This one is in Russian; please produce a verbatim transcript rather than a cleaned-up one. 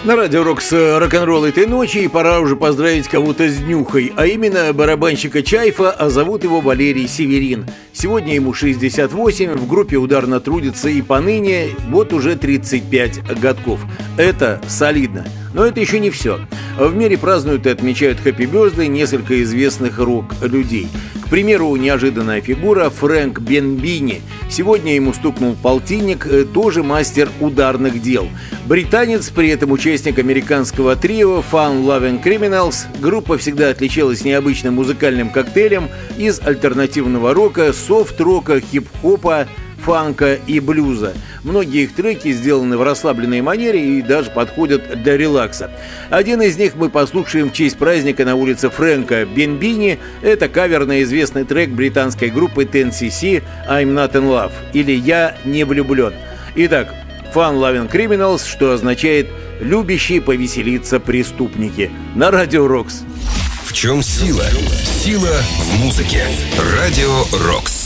На радио Рокс рок-н-ролл этой ночи, и пора уже поздравить кого-то с днюхой, а именно барабанщика Чайфа, а зовут его Валерий Северин. Сегодня ему шестьдесят восемь, в группе ударно трудится и поныне, вот уже тридцать пять годков. Это солидно. Но это еще не все. В мире празднуют и отмечают хэппи-бёрздэй несколько известных рок-людей. К примеру, неожиданная фигура Фрэнк Бенбини. Сегодня ему стукнул полтинник, тоже мастер ударных дел. Британец, при этом участник американского трио Fun Loving Criminals. Группа всегда отличалась необычным музыкальным коктейлем из альтернативного рока, софт-рока, хип-хопа, фанка и блюза. Многие их треки сделаны в расслабленной манере и даже подходят для релакса. Один из них мы послушаем в честь праздника на улице Фрэнка Бенбини. Это кавер на известный трек британской группы Ten си си «I'm Not In Love» или «Я не влюблен». Итак, Fun Loving Criminals, что означает «любящие повеселиться преступники». На радио Рокс. В чем сила? Сила в музыке. Радио Рокс.